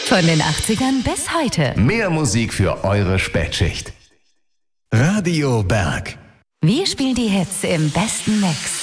Von den 80ern bis heute. Mehr Musik für eure Spätschicht. Radio Berg. Wir spielen die Hits im besten Mix.